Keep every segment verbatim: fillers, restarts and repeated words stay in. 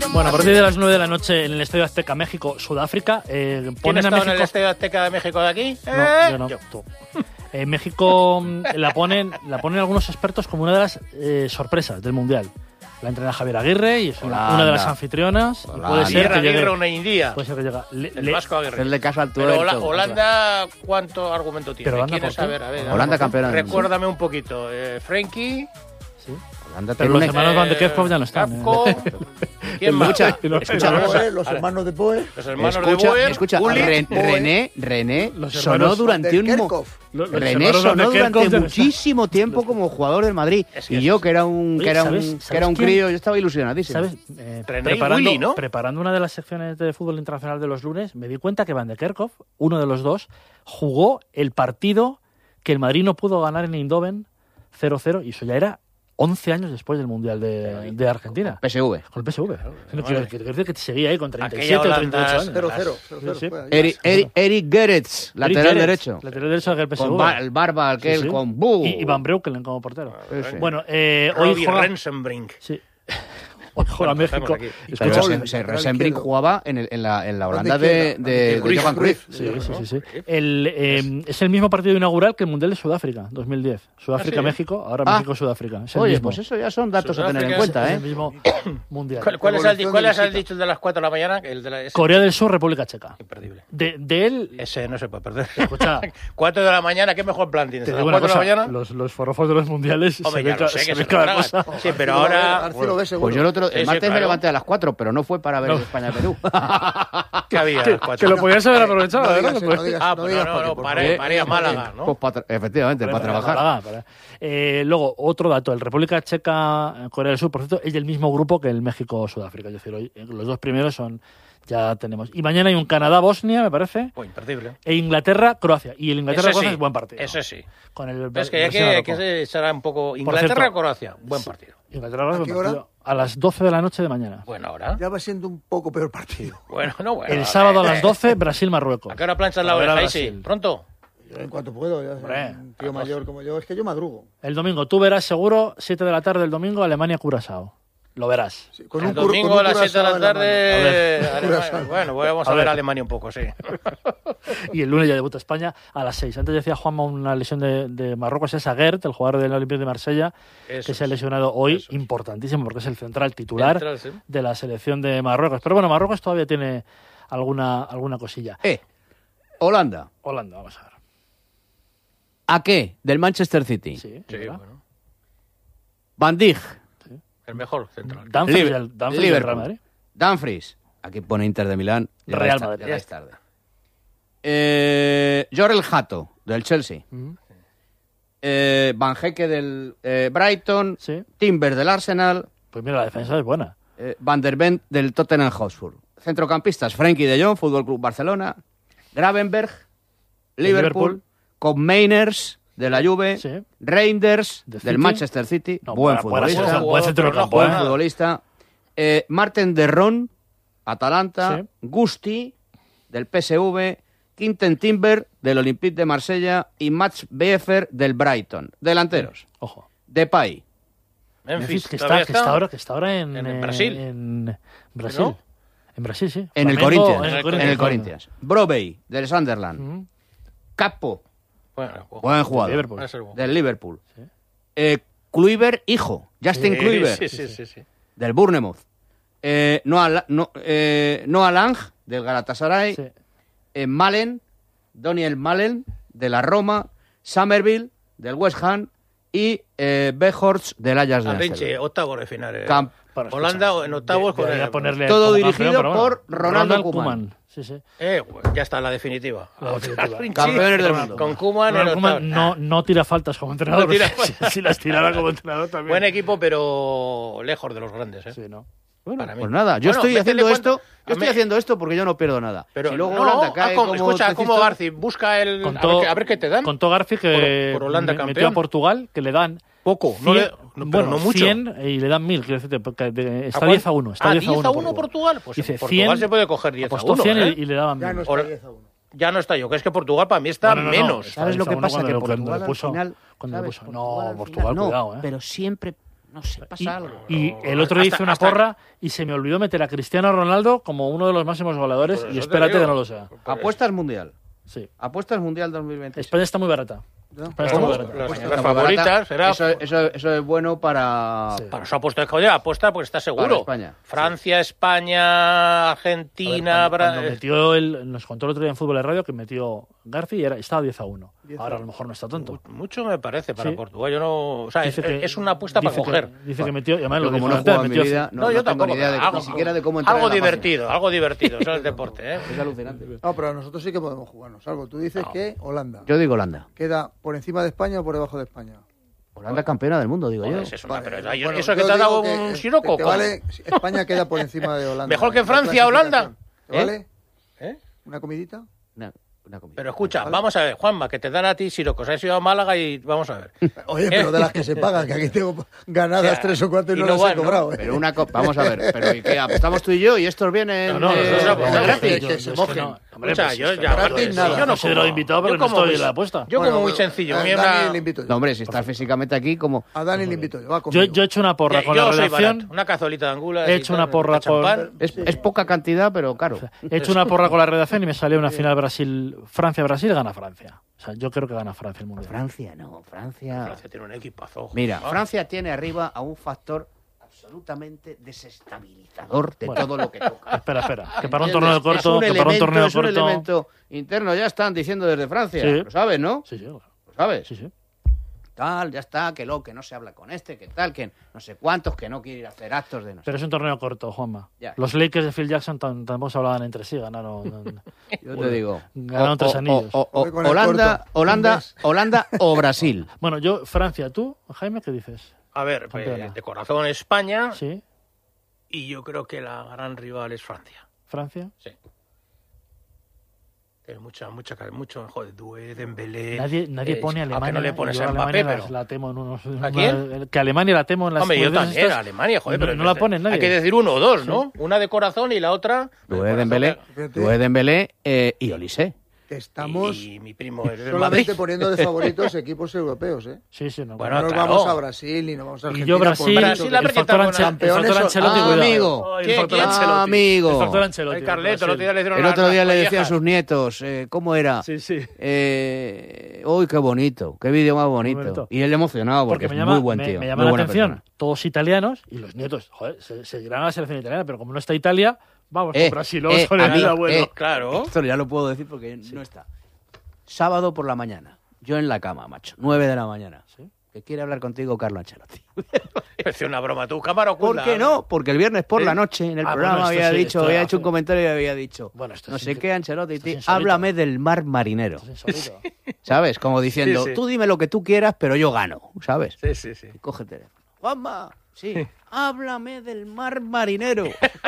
Bueno, a partir de las nueve de la noche en el Estadio Azteca, México, Sudáfrica. Eh, ¿Quién ha estado México... en el Estadio Azteca de México de aquí? No, ¿Eh? yo no. Tú. En eh, México la ponen, la ponen algunos expertos como una de las eh, sorpresas del Mundial. La entrena Javier Aguirre y es una, una de las anfitrionas. Y puede ser que llegue. Una India. Puede ser que llegue. Le, el Vasco Aguirre. Hacerle caso al Pero Hola, Holanda, ¿cuánto argumento tiene? Pero Holanda, ¿Quieres saber? A ver, Holanda campeona. Recuérdame un poquito. Eh, Frenkie. Sí. Holanda pero los hermanos Van de Kerkhove ya no están. Capco, ¿eh? ¿Quién más? Escucha, escucha, los, Boe, los hermanos de Boe. Los hermanos escucha, de Boer. Escucha, Ren, René, René los sonó durante un mo- los, los René sonó durante muchísimo tiempo como jugador del Madrid. Es que y yo, que era un, que era un, ¿sabes, sabes que era un quién? crío, yo estaba ilusionadísimo. ¿Sabes? Eh, René preparando, Willy, ¿no? preparando una de las secciones de fútbol internacional de los lunes, me di cuenta que Van de Kerkhove, uno de los dos, jugó el partido que el Madrid no pudo ganar en Eindhoven cero cero, y eso ya era once años después del Mundial de, de Argentina. P S V. Con el P S V. Claro, No, vale. quiero decir que te seguía ahí con treinta y Aquella siete o Holanda treinta y ocho años. cero cero. cero Sí, sí. Eric, Eric, Eric Gerets, lateral Eric Gerets, derecho. Lateral derecho del P S V. Con Bar- el Barba, aquel, Sí, sí. con Bu. Y, y Van Breukelen como portero. Sí, sí. Bueno, eh, hoy Robbie juega... Rensenbrink. Sí. Hoy juega Bueno, México. estamos aquí. Pero Escucha, se, se, Rosenbrink jugaba en, el, en, la, en la Holanda de, izquierda, de, de de Cruyff, Johan Cruyff. Sí, sí, sí, sí. El, eh, es el mismo partido inaugural que el Mundial de Sudáfrica, dos mil diez. Sudáfrica-México, ahora Ah. México-Sudáfrica. Es el Oye, mismo. pues eso ya son datos a tener en Sudáfrica cuenta, Es ¿eh? el mismo Mundial. ¿Cuál, cuál es el, di- Evolución cuál de es el visita. dicho de las cuatro de la mañana? El de la, ese, Corea del Sur, República Checa. Imperdible. De, de él, Ese no se puede perder. escucha, cuatro de la mañana, ¿qué mejor plan tienes? te ¿A digo las una cuatro de cosa, la mañana? los, los forofos de los mundiales Hombre, se ya ve, lo ca- sé, se que ve se lo cada tragan. cosa. Sí, pero ahora... García lo ve seguro. Pues yo el, otro, el Ese, martes me claro. levanté a las cuatro, pero no fue para ver No. España-Perú. ¿Qué había? Que, Cuatro. que lo podías haber aprovechado, No ¿verdad? digas, Pues- no digas, Ah, no pues digas no, para no, qué, por paré, favor. paré a Málaga, ¿no? Pues pa- efectivamente, para, trabajar. Málaga, para- Eh, luego, otro dato. El República Checa, Corea del Sur, por cierto, es del mismo grupo que el México-Sudáfrica. Es decir, hoy, eh, los dos primeros son... Ya tenemos. Y mañana hay un Canadá-Bosnia, me parece. Pues imperdible. E Inglaterra-Croacia. Y el Ese Inglaterra-Croacia sí, es buen partido. ese sí. Con el Es que hay versión que, Araujo. que se- será un poco... cierto, Inglaterra-Croacia, buen partido. Inglaterra-Croacia, ¿A qué buen hora? partido. A las doce de la noche de mañana. Buena hora. Ya va siendo un poco peor partido. Bueno, no, bueno. El a sábado a ver, las doce, Brasil-Marruecos. ¿A qué hora planchas la A ver a oreja, Isi? Brasil. ¿Pronto? Yo en cuanto puedo, ya Hombre, un tío mayor como yo, es que yo madrugo. El domingo, tú verás seguro, siete de la tarde el domingo, Alemania-Curazao. Lo verás. Sí, con El un cur- domingo con a un las siete de la curazao en tarde... mano. Alemania. Curazao. Bueno, vamos a, A ver ver. Alemania un poco, sí. Y el lunes ya debuta España a las seis. Antes decía Juanma una lesión de, de Marruecos, es Aguert, el jugador del Olympique de Marsella, Eso que se ha es. lesionado hoy, Eso es. importantísimo, porque es el central titular Central, sí. de la selección de Marruecos. Pero bueno, Marruecos todavía tiene alguna, alguna cosilla. Eh, Holanda. Holanda, vamos a ver. ¿A qué? Del Manchester City. Sí, Sí, ¿verdad? bueno. Van Dijk. El mejor central. Dumfries, Liber- del- Dumfries del Liverpool. Real Madrid. Dumfries. Aquí pone Inter de Milán. Real Llegáis ta- Madrid. llegáis tarde. Eh, Jorel Hato, del Chelsea. Ujú. Eh, Van Hecke, del eh, Brighton. Sí. Timber, del Arsenal. Pues mira, la defensa es buena. Eh, Van der Ven, del Tottenham Hotspur. Centrocampistas, Frenkie de Jong, Fútbol Club Barcelona. Gravenberg, Liverpool. Liverpool. Con Mainers, de la Juve. Sí. Reinders, De del City. Manchester City. No, buen buena- buena futbolista. selección, buen centro de Pero no campo, juega ¿eh? nada. futbolista. Eh, Marten de Ron, Atalanta. Sí. Gusti, del P S V. Quinten Timber, del Olympique de Marsella. Y Mats Beefer, del Brighton. Delanteros. Ojo. Depay. Memphis, que está, ¿todavía que está ahora, que está ahora en, En- en eh, Brasil. En Brasil. ¿No? En Brasil, sí. En el Flamengo, Corinthians. En el En Corinthians. el Corinthians. Brobey, del Sunderland. Ujú. Capo, Bueno, ojo. buen jugador. Liverpool. Va a ser bueno. Del Liverpool. Sí. Eh, Kluivert, hijo. Justin Sí, Kluivert, Sí, sí, sí, sí. del Bournemouth. Eh, Noah, La- no, eh, Noah Lang, del Galatasaray. Sí. Eh, Malen, Daniel Malen, de la Roma. Somerville, del West Ham. Y eh, Weghorst, del Ajax de Arrinche, Amsterdam. octavos de final. eh. Camp- Bueno, Holanda escucha, en octavos de- con debería el- ponerle Todo como dirigido campeón, pero por Ronald Koeman. Koeman. Sí, sí. Eh, bueno, ya está la definitiva. La definitiva. Arrinche, Campeones del mundo. Con Koeman en Ronald Koeman octavos. no, no tira faltas como entrenador. No tira si, si las tirara como entrenador también. Buen equipo, pero lejos de los grandes. ¿eh? Sí, ¿no? Bueno, Para mí. pues nada, yo Bueno, estoy métele haciendo cuánto- esto, a yo estoy mí- haciendo esto porque yo no pierdo nada. Pero si luego no, Holanda haz cae como- como escucha, como trecisto- Garci, busca el... a, Contó, ver, qué- a ver qué te dan. Contó Garci que Por- por Holanda me- metió campeón. a Portugal, que le dan Poco, no cien, le- no, pero bueno, no mucho. cien y le dan mil, quiero decirte, porque de- está cuán- diez a uno. Está ah, diez a uno Portugal. Portugal. Pues Dice en Portugal cien, se puede coger diez a apostó uno. cien ¿eh? y, y le daban Ya mil. no está Ahora- diez a uno. Ya no está yo, que es que Portugal para mí está No, no, no, menos. está ¿Sabes lo diez a que uno pasa? cuando Que le- cuando Portugal le al puso- final... cuando le ¿sabes? puso- no, al Portugal, final- cuidado, ¿eh? Pero siempre No sé, pasa Y, algo. y el otro Hasta- hizo una hasta- porra y se me olvidó meter a Cristiano Ronaldo como uno de los máximos goleadores Por y eso te espérate digo. que no lo sea. Apuestas mundial. Sí. Apuestas mundial dos mil veinte. España está muy barata. ¿No? España está muy Las- barata. las Pues señoras está muy barata. favoritas será... Eso, eso, eso es bueno para... Sí. Para eso apuesta, joder, apuesta porque está seguro. Para España. Francia, España, A Argentina... ver, cuando, Bra- cuando metió el, nos contó el otro día en Fútbol de Radio que metió Garci y era, estaba diez a uno. diez a Ahora a uno. lo mejor no está tonto. Mucho me parece para Sí. Portugal. Yo no... O sea, es, Dice que- es una apuesta para dice que- coger. dice que metió, y además Yo lo como dijo no he jugado en antes, mi metió- vida, no, No, yo no tengo tampoco. ni idea de, algo, ni siquiera de cómo entrar algo en la página. divertido, algo divertido. Eso es el deporte, ¿eh? Es alucinante. No, pero nosotros sí que podemos jugarnos algo. Tú dices No. que Holanda Yo digo Holanda. queda por encima de España o por debajo de España. Holanda campeona del mundo, digo yo. Joder, es una- Vale, pero eso- bueno, eso yo que te ha digo dado que, un eh, siroco. que te ¿cómo? vale, España queda por encima de Holanda. Mejor que en la Francia, Holanda. clasificación. ¿Te ¿Eh? vale? ¿Eh? ¿Una comidita? Una, una comida. Pero escucha, Vale. vamos a ver, Juanma, que te dan a ti sirocos. Has ido a Málaga y vamos a ver. Oye, pero de las que se pagan, que aquí tengo ganadas Ya, tres o cuatro y, y no no las van, he ¿no? cobrado. ¿eh? Pero una co- vamos a ver, pero ¿y qué? Apostamos tú y yo y estos vienen No, no, de- nosotros no, de no, gratis. que- yo- que yo se es que mojen. no. Hombre, Escucha, pues yo es que ya... gratis joder, nada. yo No no sé de lo como- invitado porque yo no como estoy muy- en la apuesta. Yo Bueno, como muy bueno, sencillo. A mira Dani una- le invito yo. No, hombre, si estás físicamente aquí, como... A Dani le invito yo. Va Yo, conmigo. yo he hecho una porra Yo con la soy redacción. barato. Una cazolita de angulas. He y hecho tal, una porra con- champán. Es, es poca cantidad, pero caro. He hecho una porra con la redacción y me salió una final Brasil, Francia-Brasil, gana Francia. O sea, yo creo que gana Francia el mundial. Francia, no, Francia... Francia tiene un equipazo. Mira, Ah. Francia tiene arriba a un factor absolutamente desestabilizador de Bueno. todo lo que toca. Espera, espera. Que para un ¿Entiendes? torneo Es corto, un que para un elemento- torneo es un corto. elemento interno, ya están diciendo desde Francia. Sí. Lo sabes, ¿no? Sí, sí, Lo sabes. sí, sí. Tal, ya está, que lo, que no se habla con este, que tal, que no sé cuántos, que no quiere ir a hacer actos de no sé. Pero es un torneo corto, Juanma. Ya. Los Lakers de Phil Jackson tam- tampoco se hablaban entre sí, ganaron. Yo te digo. Ganaron o- tres o- anillos. o- o- Voy con el Holanda, corto. Holanda, Un mes. Holanda o Brasil. Bueno, yo, Francia, ¿tú, Jaime, qué dices? A ver, Campeona. pues, de corazón España ¿Sí? y yo creo que la gran rival es Francia. ¿Francia? Sí. Tiene mucha, mucha, mucho, joder, Doué, Dembélé. Nadie, nadie eh, pone a aunque Alemania. no le pones yo a Alemania Mbappé, la- pero... la temo en unos. ¿A quién? Que Alemania la temo en las Hombre, yo competiciones también, estas. Alemania, joder, No- pero no la ponen nadie. Hay que decir uno o dos, ¿no? Una de corazón y la otra... Doué Dembélé, Fíjate. Doué Dembélé eh, y Olise. Que estamos Y, y mi primo el del solamente Madrid. poniendo de favoritos equipos europeos, ¿eh? Sí, sí, no. Bueno, No nos claro. vamos a Brasil ni nos vamos a Y Argentina. yo por Brasil, mucho Brasil, que- a el ver qué factor, tal, Anche- el campeones factor o- Ancelotti, Ah, cuidado. amigo. Ay, el ¿Quién, factor quién? Ancelotti. Ah, amigo. El factor Ancelotti. El Carleto, el otro día le hicieron El las- otro día las le decía a collejas. sus nietos, eh, ¿cómo era? Sí, sí. Eh, uy, qué bonito, qué vídeo más bonito. bonito. Y él emocionado porque, Porque me es llama, muy buen me- tío. me llama muy la buena atención. persona. Todos italianos y los nietos, joder, se, seguirán a la selección italiana, pero como no está Italia, vamos Eh, con Brasil, vamos eh, con a el mí, abuelo. eh, Claro. Esto ya lo puedo decir porque no está. Sábado por la mañana, yo en la cama, macho, nueve de la mañana. Sí. Que quiere hablar contigo Carlo Ancelotti. Es una broma, tú, cámara ¿Por oculta. qué no? Porque el viernes por ¿Eh? la noche en el Ah, programa bueno, esto había sí, dicho, esto había hace- hecho un comentario y había dicho, Bueno, esto no es sé incre- qué, Ancelotti, esto es ti- insólito. háblame del mar marinero. Es insólito. ¿Sabes? Como diciendo, Sí, sí. tú dime lo que tú quieras, pero yo gano, ¿sabes? Sí, sí, sí. Y coge el teléfono. Juanma, sí, háblame del mar marinero.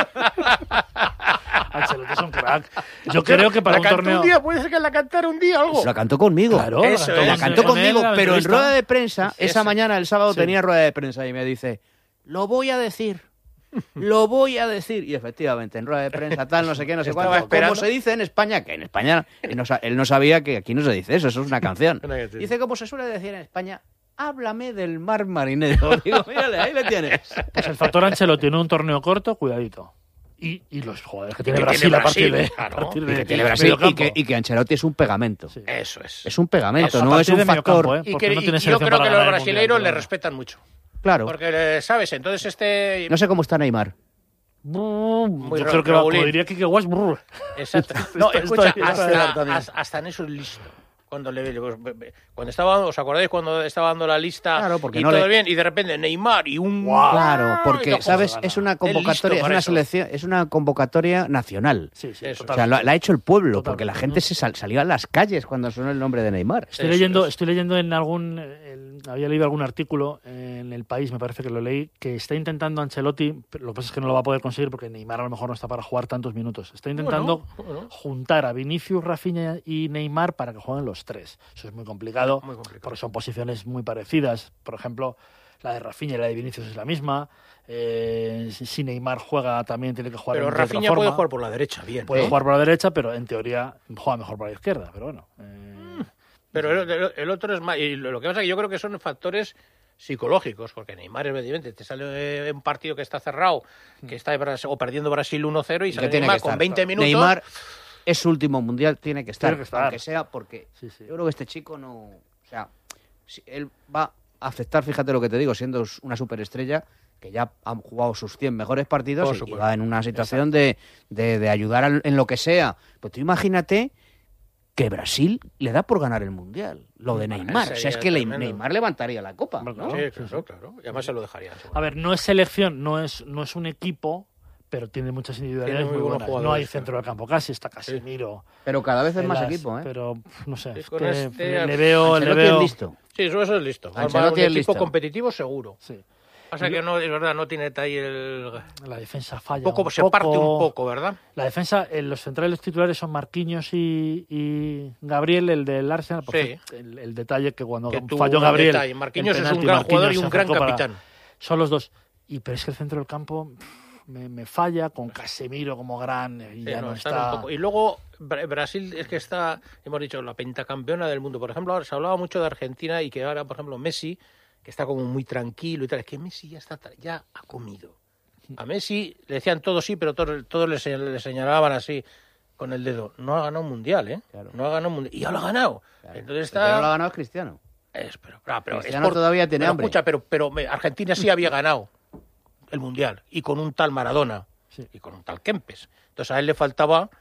Ancelotti es un crack. Yo creo que para la un cantó torneo... un día, puede ser que la cantara un día algo. La cantó conmigo. Claro, Eso la es. La Con cantó con él, conmigo, la pero en entrevista. rueda de prensa, esa Eso. mañana, el sábado, Sí. tenía rueda de prensa y me dice, lo voy a decir, lo voy a decir. Y efectivamente, en rueda de prensa, tal, no sé qué, no sé Estaba cuánto. esperando. Como se dice en España, que en España, él no, sa- él no sabía que aquí no se dice eso, eso es una canción. Una canción. Dice, como se suele decir en España, háblame del mar marinero. Digo, mírale, ahí le tienes. Pues el factor Ancelotti en un torneo corto, cuidadito. Y, y los jugadores que tiene que Brasil tiene a partir Brasil, de... claro. a partir Y de que tiene de Brasil y mediocampo. que, y que Ancelotti es un pegamento. Sí. Eso es. Es un pegamento, Eso, a no es partir un de factor. mediocampo, ¿eh? Y, Porque que, no y tiene yo selección creo para que los ganar el brasileiros Mundial, le pero- respetan mucho. Claro. Porque, ¿sabes? Entonces este... No sé cómo está Neymar. Brrr, Yo ra- creo que va, Raulín. como diría Kike Guas, brrr. Exacto. No, Esto- escucha, esto- esto de dar hasta, también. hasta, hasta en eso es listo. Cuando le cuando estaba, ¿os acordáis cuando estaba dando la lista Claro, porque y no todo le- bien y de repente Neymar y un Claro, Y porque, no, ¿sabes? gana. Es una listo convocatoria, es para una eso. selección, es una convocatoria nacional. Sí, sí, Eso. O total. sea, lo- la ha hecho el pueblo, Totalmente. porque la gente se sal- salió a las calles cuando sonó el nombre de Neymar. Estoy Eso leyendo, es. estoy leyendo en algún, el- había leído algún artículo en El País, me parece que lo leí, que está intentando Ancelotti, pero lo que pasa es que no lo va a poder conseguir porque Neymar a lo mejor no está para jugar tantos minutos. Está intentando Bueno, bueno. juntar a Vinicius, Rafinha y Neymar para que jueguen los tres. Eso es muy complicado, Muy complicado. porque son posiciones muy parecidas. Por ejemplo, la de Rafinha y la de Vinicius es la misma. Eh, si si Neymar juega también tiene que jugar Pero de otra Rafinha puede forma. jugar por la derecha, bien. Puede ¿eh? jugar por la derecha, pero en teoría juega mejor por la izquierda. Pero bueno, eh, Pero el, el- el otro es más... Y lo lo que pasa es que yo creo que son factores psicológicos, porque Neymar, evidentemente, te sale un partido que está cerrado, que está de Bras- o perdiendo Brasil uno cero y Que sale tiene Neymar que con estar. veinte minutos. Neymar es su último mundial, tiene que estar, Tiene que estar. aunque sea porque Sí, sí. yo creo que este chico no, o sea, si él va a aceptar, fíjate lo que te digo, siendo una superestrella que ya han jugado sus cien mejores partidos Por y- y supuesto. va en una situación de, de, de ayudar al- en lo que sea. Pues tú imagínate que Brasil le da por ganar el mundial, lo de Neymar. O sea, es Sería que le- tremendo. Neymar levantaría la copa, Hombre, ¿no? claro. Sí, claro, claro. Y además se lo dejarían. seguro. A ver, no es selección, no es, no es un equipo, pero tiene muchas individualidades Tiene muy muy buenos buenas. No jugadores, hay centro del campo casi, está Casemiro. Pero cada vez es más Velas, equipo, ¿eh? Pero pf, no sé, Sí, es con que este- le, le veo, le Ancelotti es veo. listo. Sí, eso, eso es listo. Ancelotti Va a un es equipo listo. competitivo seguro. Sí. Pasa que no, es verdad, no tiene ahí el... La defensa falla. Un poco, un se parte un poco, ¿verdad? La defensa, eh, los centrales titulares son Marquinhos y, y Gabriel, el del Arsenal. Por Sí. cierto, el, el detalle que cuando Que tuvo falló un Gabriel. detalle. Marquinhos el es un penalti, gran Marquinhos jugador y se un gran acercó para- capitán. Son los dos. Y pero es que el centro del campo pff, me, me falla con Casemiro como gran y Sí, ya no, no están está. un poco. Y luego Bra- Brasil es que está, hemos dicho, la pentacampeona del mundo. Por ejemplo, ahora se hablaba mucho de Argentina y que ahora, por ejemplo, Messi, que está como muy tranquilo y tal. Es que Messi ya está tra- ya ha comido. A Messi le decían todos sí, pero todos, todos le, se- le señalaban así con el dedo. No ha ganado un mundial, ¿eh? Claro. No ha ganado un mundial. Y ya lo ha ganado. Claro. Entonces El que no lo ha está... ganado es Cristiano. Es, pero, claro, pero es Cristiano por- todavía tiene pero hambre. Escucha, pero, pero me- Argentina sí había ganado el mundial y con un tal Maradona Sí. y con un tal Kempes. Entonces a él le faltaba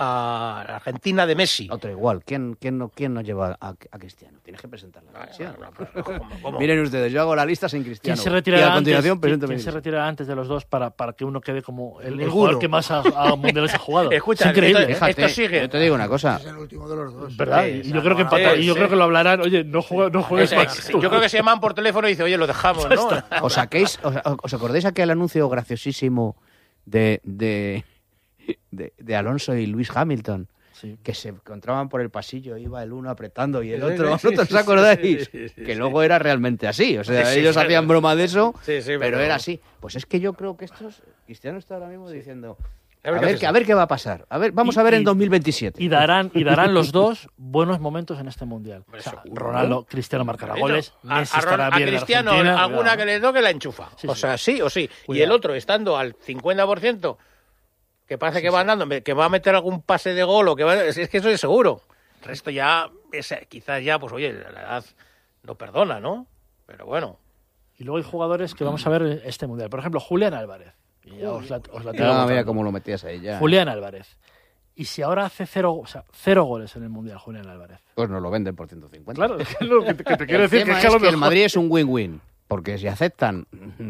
a la Argentina de Messi. Otro igual. ¿Quién, quién, no, quién no lleva a, a Cristiano? Tienes que presentar la Ah, selección. no, no, ¿cómo, cómo? Miren ustedes, yo hago la lista sin ¿Quién Cristiano. se y retirará a continuación antes? presento ¿Quién, mi quién se lista. retirará antes de los dos para, para que uno quede como el, el Ninguno. jugador que más a, a mundiales ha jugado? Escucha, es increíble, esto- ¿eh? Fíjate, esto sigue. yo te digo una cosa. Es el último de los dos. ¿Verdad? Sí, y esa- yo creo que sí, empata, y yo sí. creo que lo hablarán. Oye, no juega, no juegues Es- más. es- tú. yo creo que se llaman por teléfono y dicen, oye, lo dejamos, ¿no? ¿Os, saquéis, os, os acordáis aquel anuncio graciosísimo de, de, de, de Alonso y Luis Hamilton? Sí. Que se encontraban por el pasillo, iba el uno apretando y el Sí, otro. sí, sí, ¿Vosotros sí, os acordáis? sí, sí, sí, que sí. luego era realmente así. O sea, Sí, sí, ellos claro. hacían broma de eso, Sí, sí, pero pero- era así. Pues es que yo creo que estos. Cristiano está ahora mismo diciendo. A A ver ver, qué qué, haces. a ver qué va a pasar. A ver, vamos Y- a ver y- en dos mil veintisiete. Y darán, y darán los dos buenos momentos en este mundial. O sea, Seguro. Ronaldo, Cristiano marcará goles, A, Messi a, estará a bien en Cristiano, Argentina, alguna cuidado. que le toque la enchufa. Sí, o sí. sea, sí o sí. Y Cuidado. el otro estando al cincuenta por ciento, que parece que va andando, que va a meter algún pase de gol o que va, es, es que eso es seguro. El resto ya, es, quizás ya, pues oye, la edad no perdona, ¿no? Pero bueno. Y luego hay jugadores que vamos a ver en este mundial. Por ejemplo, Julián Álvarez. Y ya os la, os la tengo Ah, mira contando. cómo lo metías ahí ya. Julián Álvarez. Y si ahora hace cero, o sea, cero goles en el mundial, Julián Álvarez. Pues nos lo venden por ciento cincuenta. Claro, es que lo que te, que te quiero El decir que tema es que a es lo que el mejor- Madrid es un win-win. Porque si aceptan,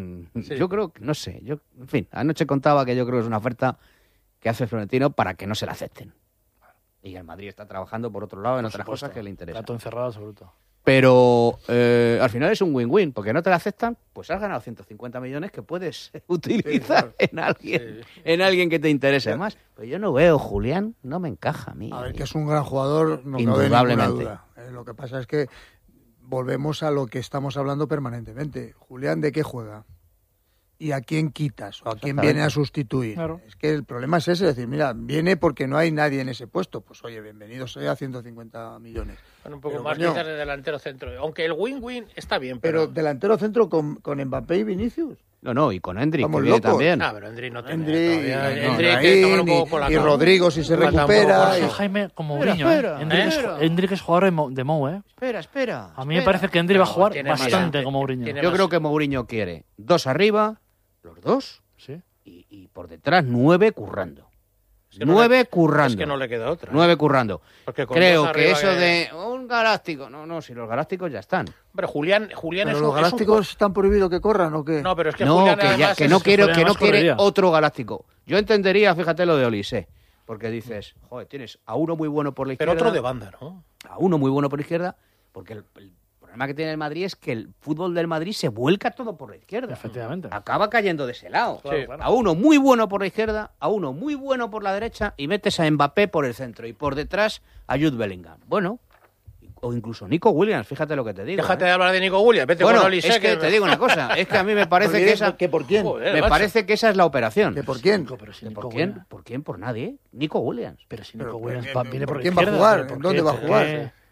yo creo que, no sé, yo, en fin, anoche contaba que yo creo que es una oferta que hace Florentino para que no se la acepten. Y el Madrid está trabajando por otro lado en Por otras supuesto. cosas que le interesan. Gato encerrado absoluto. Pero eh, al final es un win-win, porque no te la aceptan, pues has ganado ciento cincuenta millones que puedes utilizar claro. en alguien Sí. en alguien que te interese más. Pues yo no veo, Julián, no me encaja a mí. A ver, que es un gran jugador, no cabe ninguna Indudablemente. duda. Eh, lo que pasa es que volvemos a lo que estamos hablando permanentemente. Julián, ¿de qué juega? ¿Y a quién quitas? ¿O a quién viene a sustituir? Claro. Es que el problema es ese, es decir, mira, viene porque no hay nadie en ese puesto. Pues oye, bienvenido sea a ciento cincuenta millones. Bueno, un poco Pero, más coño, quizás de delantero centro. Aunque el win-win está bien, Pero pero... delantero centro con, con Mbappé y Vinicius. No, no, y con Endrick, que Estamos viene locos. también. Ah, pero Endri no tiene Endri, todavía. y Endri hay que Naín, tomarlo un poco y- con la y calma. Rodrigo si se Falta un poco recupera. por y- eso. Jaime, como Espera, Mourinho, espera, ¿eh? Endrick, es, espera. Endrick es jugador de Mou, de Mou, ¿eh? Espera, espera. A mí me espera. parece que Endrick va a No, jugar tiene más- bastante como Mourinho. tiene Yo más- creo que Mourinho quiere dos arriba, los dos, Sí. y, y por detrás nueve currando. Es que no nueve le- currando. Es que no le queda otra. ¿eh? Nueve currando. Porque con Creo dos que arriba eso que- de un galáctico... No, no, si los galácticos ya están. Hombre, Julián, Julián ¿Pero es los un... es un galácticos están prohibidos que corran o qué? ju- No, pero es que No, Julián que, ya, además que es- no quiero, Julián que no además quiere correría. otro galáctico. Yo entendería, fíjate lo de Olise, porque dices, joder, tienes a uno muy bueno por la Pero izquierda, otro de banda, ¿no? a uno muy bueno por la izquierda, porque el, el problema que tiene el Madrid es que el fútbol del Madrid se vuelca todo por la izquierda. Efectivamente. Acaba cayendo de ese lado. Claro, Sí. claro. A uno muy bueno por la izquierda, a uno muy bueno por la derecha y metes a Mbappé por el centro y por detrás a Jude Bellingham. Bueno, o incluso Nico Williams, fíjate lo que te digo. Déjate ¿eh? de hablar de Nico Williams, vete Bueno, con Olise. es que te digo una cosa, es que a mí me parece que esa, ¿Que por quién? Joder, me macho. parece que esa es la operación. ¿Que por quién? Nico, pero si ¿Que Nico ¿Por quién? Williams- ¿Por quién? Por nadie. Nico Williams. Pero si Pero, Nico ¿por Williams qué- va- viene por por la quién va a izquierda, jugar? ¿pero por ¿Dónde qué? va a ¿Por jugar? qué?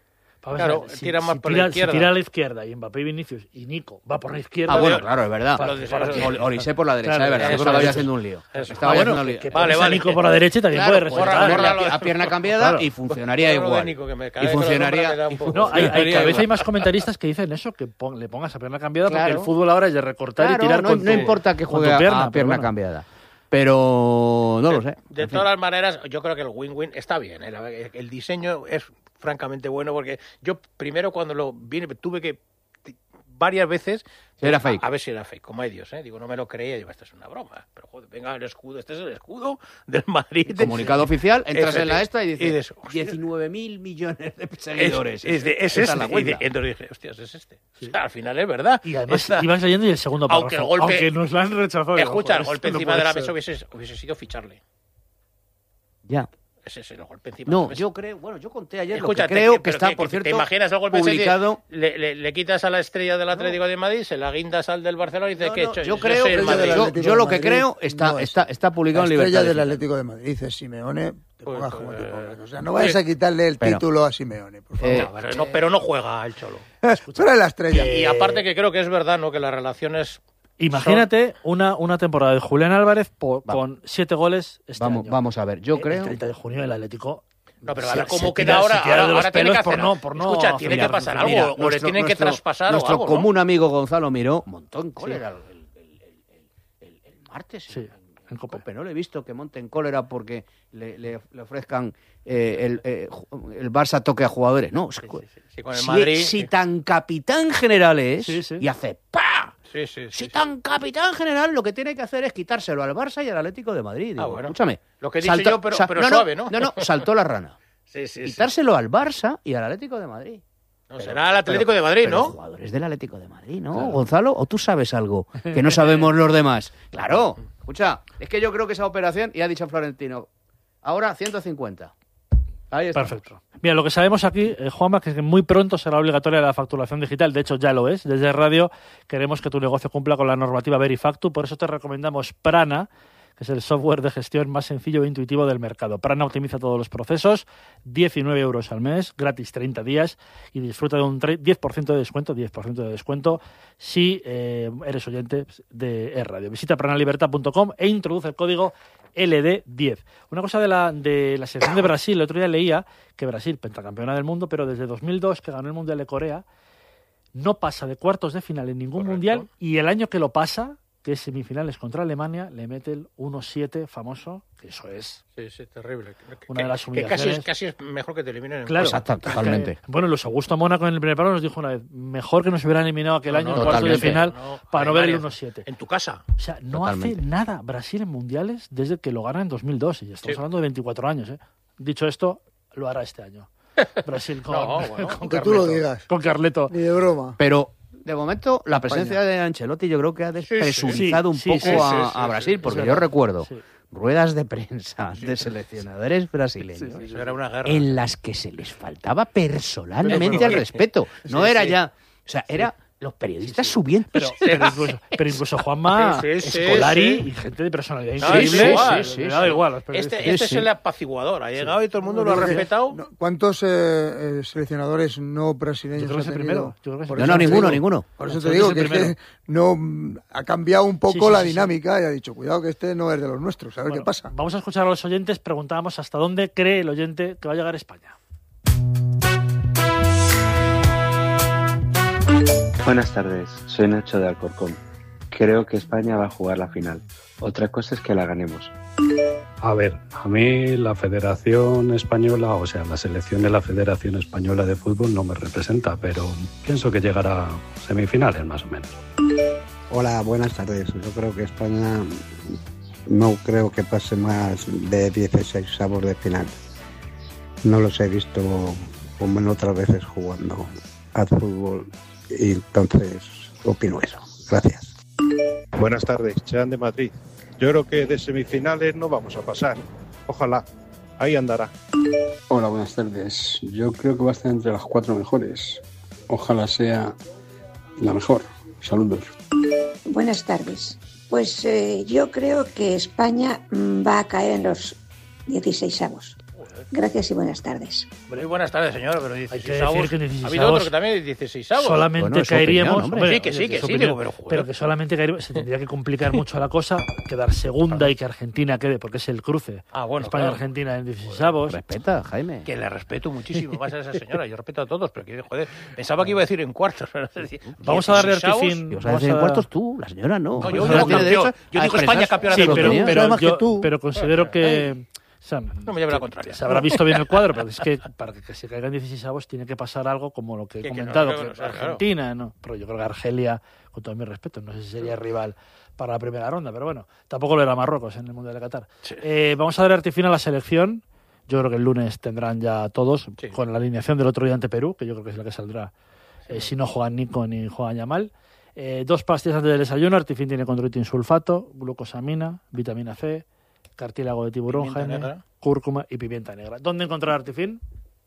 Vamos Claro, a ver, si, tira más si por tira, la izquierda. Si tira a la izquierda y Mbappé y Vinicius y Nico va por la izquierda. Ah, bueno, pero- claro, es verdad. Para- para- Ol- Olise por la derecha, Claro, es verdad. eso, Yo estaba eso. ya haciendo un lío. Eso. Estaba Ah, ya bueno, haciendo un lío. que Vale, pones a vale. Nico por la derecha y también Claro, puede pues resultar. borra- ponerle bórralo. a, a pierna cambiada Claro. y funcionaría Bórralo de igual. Nico, que me Y cae con la funcionaría. sombra me da un y poco. fu- No, hay, hay, Funcionaría cada vez hay igual. más comentaristas que dicen eso, que pon- le pongas a pierna cambiada porque Claro. el fútbol ahora es de recortar Claro, y tirar no, con no tu- importa que con tu juegue a- pierna, a pero pierna bueno. cambiada. Pero no lo sé. De En fin. todas las maneras, yo creo que el win-win está bien. El, el diseño es francamente bueno porque yo primero cuando lo vi tuve que varias veces Era a- fake. A, ver si era fake, como hay Dios, ¿eh? Digo, no me lo creía, digo, esto es una broma. Pero joder, venga, el escudo, este es el escudo del Madrid. Comunicado oficial, entras en la esta y Y dices dices, hostia. diecinueve mil millones de Es, seguidores. es, de- es Esa este. la Y de- cuenta. entonces dije, hostias, es este. O sea, al final es verdad. Y además Esta- ibas leyendo y el segundo párrafo. Aunque el golpe- Aunque nos lo han rechazado. digo, escucha, el joder, golpe esto no encima puede de la ser. mesa hubiese, hubiese sido ficharle. Ya. Ese es el golpe encima de la No, mesa. yo creo, bueno, yo conté ayer Escucha, lo que te- creo que pero está, que- por que cierto, ¿te imaginas el golpe ese? publicado. Le, le- le quitas a la estrella del Atlético de Madrid, se la guindas al del Barcelona y dices No, que no, yo, yo creo, soy el Estrella Madrid. del yo, Atlético yo de lo que Madrid creo está, no es. está, está publicado La en estrella Libertad del Digital. Atlético de Madrid, dice Simeone, te Pues, pongas como te eh, pongas. O sea, no vayas a quitarle el pero- título a Simeone, por favor. Eh, No, pero, no, pero no juega el Cholo. Tú eres la estrella. Y aparte que creo que es verdad, ¿no? Que las relaciones... Imagínate una, una temporada de Julián Álvarez po- Va. con siete goles este Vamos, año. vamos a ver, yo El creo. treinta de junio el Atlético. No, pero a se- ver cómo se queda tira- ahora. se tira Ahora, de los ahora tiene que pelos por hacer... no- por no Escucha, tiene que afiliar. pasar Mira, algo. O le tienen que nuestro- traspasar nuestro o algo, ¿no? común amigo Gonzalo Miró montó en cólera el, el- el- el- el- el martes Sí, en, en Cope. Cope. No le he visto que monte en cólera porque le, le- le ofrezcan eh, el, eh, ju- el Barça toque a jugadores. No, Sí, sí, sí, sí, con el si, Madrid... si tan capitán general es Sí, sí. y hace ¡pa! Sí, sí, sí, Si sí. tan capitán general lo que tiene que hacer es quitárselo al Barça y al Atlético de Madrid. Digo, Ah, bueno. Escúchame. Lo que he dicho yo, pero- pero no, suave, ¿no? No, no, saltó la rana. Sí, sí, sí. Quitárselo al Barça y al Atlético de Madrid. No, será el Atlético Pero- de Madrid, pero ¿no? jugadores del Atlético de Madrid, ¿no, Claro. Gonzalo? ¿O tú sabes algo que no sabemos los demás? Claro. Escucha, es que yo creo que esa operación, y ha dicho Florentino, ahora ciento cincuenta. Ahí está. Perfecto. Mira, lo que sabemos aquí, eh, Juanma, que es que muy pronto será obligatoria la facturación digital. De hecho, ya lo es. Desde Radio queremos que tu negocio cumpla con la normativa Verifactu. Por eso te recomendamos Prana, que es el software de gestión más sencillo e intuitivo del mercado. Prana optimiza todos los procesos, diecinueve euros al mes, gratis treinta días y disfruta de un tre- diez por ciento de descuento, diez por ciento de descuento si eh, eres oyente de E-Radio. Visita pranalibertad punto com e introduce el código L D diez. Una cosa de la, de la selección de Brasil, el otro día leía que Brasil, pentacampeona del mundo, pero desde dos mil dos, que ganó el Mundial de Corea, no pasa de cuartos de final en ningún Correcto. mundial, y el año que lo pasa, que es semifinales contra Alemania, le mete el uno siete famoso, que eso es Sí, sí, terrible. Que- Una de las que casi es, humillaciones. casi es mejor que te eliminen en claro. Exacto, totalmente. Que, bueno, Luis Augusto Mónaco en el primer paro nos dijo una vez, mejor que nos hubieran eliminado aquel No, año no, en cuartos de totalmente. final No, para no ver el Alemania, uno siete. En tu casa. O sea, no Totalmente. hace nada Brasil en mundiales desde que lo gana en dos mil dos, y ya estamos Sí. hablando de veinticuatro años. ¿eh? Dicho esto, lo hará este año. Brasil con, No, bueno, con que tú lo Carleto. digas. Con Carleto. Ni de broma. Pero, de momento, la presencia de Ancelotti yo creo que ha despresurizado Sí, sí, un poco sí, sí, a, sí, sí, a Brasil, sí, porque es yo verdad. recuerdo Sí. ruedas de prensa de seleccionadores brasileños Sí, sí, Eso era una guerra. en las que se les faltaba personalmente Pero- al respeto. No Sí, era sí. ya... O sea, era los periodistas subiendo... Pero, pero incluso, pero incluso Juanma, Sí, sí, sí, Escolari sí. y gente de personalidad No, increíble. es igual, sí, sí, le da sí. igual a los periodistas. Este, este Sí, es el sí. apaciguador. Ha llegado y todo el mundo lo ha Dice, respetado. no, ¿Cuántos eh, eh, seleccionadores no brasileños Yo creo que es ha el tenido? primero, yo creo que es el Por No, eso no, te ninguno, digo- ninguno. Por eso te Ancelotti digo es que el es que primero. no mm, ha cambiado un poco Sí, sí, la sí, sí. dinámica y ha dicho, cuidado que este no es de los nuestros, a ver Bueno, qué pasa. Vamos a escuchar a los oyentes. Preguntábamos hasta dónde cree el oyente que va a llegar a España. Buenas tardes, soy Nacho de Alcorcón. Creo que España va a jugar la final. Otra cosa es que la ganemos. A ver, a mí la Federación Española, o sea, la selección de la Federación Española de Fútbol no me representa, pero pienso que llegará a semifinales más o menos. Hola, buenas tardes. Yo creo que España no creo que pase más de dieciséis avos de final. No los he visto como en otras veces jugando al fútbol y entonces opino eso. Gracias. Buenas tardes, Chan de Madrid. Yo creo que de semifinales no vamos a pasar. Ojalá. Ahí andará. Hola, buenas tardes. Yo creo que va a estar entre las cuatro mejores. Ojalá sea la mejor. Saludos. Buenas tardes. Pues eh, yo creo que España mm, va a caer en los dieciseisavos. Gracias y buenas tardes. Muy buenas tardes, señora, pero dieciséis Hay que avos. decir que dieciséis Ha habido avos otro que también dieciséis avos. Solamente Bueno, es su caeríamos. opinión, hombre. Sí, que sí, que es su sí, opinión, digo, pero, joder. pero que solamente caeríamos. Se tendría que complicar mucho la cosa, quedar segunda y que Argentina quede, porque es el cruce. Ah, bueno, España-Argentina en dieciséis avos. Respeta, Jaime. Que le respeto muchísimo más a esa señora. Yo respeto a todos, pero que, joder, pensaba que iba a decir en cuartos. Pero Vamos a darle dieciséis avos. Artifin. Y vas a vamos decir en a- cuartos tú, la señora no. No, yo La señora digo tiene campeón. derecho Yo a digo expresar España campeona Sí, del pero, mundo. pero, Sabes yo- que tú- pero considero que. O sea, No me lleve la contraria. se habrá visto bien el cuadro, pero es que para que se caigan dieciséis avos tiene que pasar algo como lo que he Que- que no, comentado, que que no, claro. Argentina, no. Pero yo creo que Argelia, con todo mi respeto, no sé si sería rival para la primera ronda, pero bueno, tampoco lo era Marruecos en el Mundial de Qatar. Sí. Eh, vamos a dar Artifin a la selección. Yo creo que el lunes tendrán ya todos, Sí. con la alineación del otro día ante Perú, que yo creo que es la que saldrá eh, si no juegan Nico ni juegan Yamal. Eh, dos pastillas antes del desayuno. Artifin tiene condroitin sulfato, glucosamina, vitamina C, cartílago de tiburón, Pimienta Jaime, negra. cúrcuma y pimienta negra. ¿Dónde encontrar Artifin?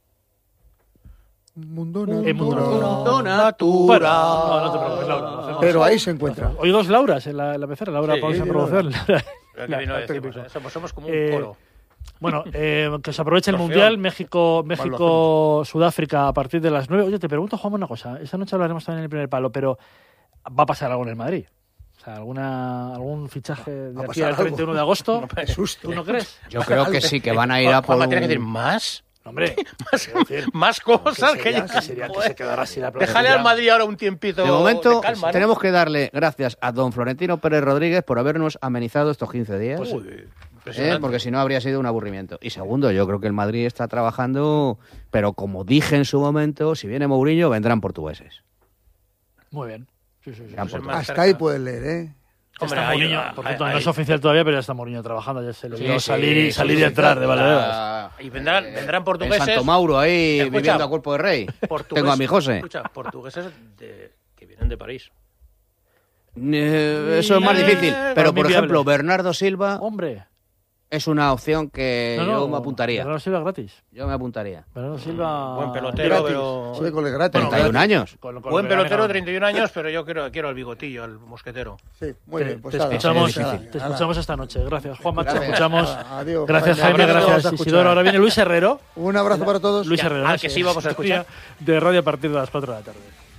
Mundo En Mundo natural. Natural. Bueno, no, no te preocupes, Laura. lo hacemos. Pero ahí se encuentra. Hoy dos Lauras en la, en la pecera. Laura Sí, Pausa en sí, producción. Laura- Pero que la- bien lo la decimos, técnica. ¿eh? Somos, somos como un Eh, coro. Bueno, eh, que se aproveche el Trofeo. Mundial. México, lo México Sudáfrica a partir de las nueve. Oye, te pregunto, Juan, una cosa. Esta noche hablaremos también en el primer palo, pero ¿va a pasar algo en el Madrid? O sea, alguna, algún fichaje de Va a aquí pasar al algo. treinta y uno de agosto. Qué susto. ¿Tú no crees? Yo creo que sí, que van a ir a por Juanma, tiene que decir un... más. No, hombre, Más, quiero decir, más cosas que, sería, ya- que sería que Joder. se quedara así la próxima. Déjale al Madrid ahora un tiempito De momento, de calma, ¿no? tenemos que darle gracias a don Florentino Pérez Rodríguez por habernos amenizado estos quince días. Pues, Uy, ¿eh? impresionante. Porque si no habría sido un aburrimiento. Y segundo, yo creo que el Madrid está trabajando, pero como dije en su momento, si viene Mourinho, vendrán portugueses. Muy bien. Sí, sí, sí. Vendrán Pues es portugueses. más Hasta cerca. ahí puedes leer, ¿eh? Ya Hombre, está ahí- Mourinho, ahí- por cierto, ahí- no es oficial todavía, pero ya está Mourinho trabajando. Ya se le Sí, vio sí, salir y, sí, salir sí, y entrar sí, de Valdeorras. Ah, Y vendrán, vendrán en portugueses. Santo Mauro, ahí Escucha, viviendo a cuerpo de rey. portugueses- Tengo a mi José. Escucha, portugueses de- que vienen de París. Eh, Eso es más Eh, difícil. para Pero, mí por viable. ejemplo, Bernardo Silva Hombre. es una opción que No, no, yo me apuntaría. Bernardo Silva gratis. Yo me apuntaría. Bernardo Silva. Buen pelotero, Gratis. pero... Sí, con el gratis. treinta y un años. Con lo- con Buen lo que pelotero, gana. treinta y un años, pero yo quiero, quiero al bigotillo, al mosquetero. Sí, muy Te, bien. Pues te nada, escuchamos, nada, te nada. escuchamos esta noche. Gracias, Juan Macho. Te Gracias. escuchamos. Nada, adiós. Gracias, Jaime, Jaime. abrazo, Gracias, vamos a Isidoro. escuchar. Ahora viene Luis Herrero. Un abrazo para todos. Luis Ya, Herrero. al ¿no? que sí vamos a escuchar. De radio a partir de las cuatro de la tarde.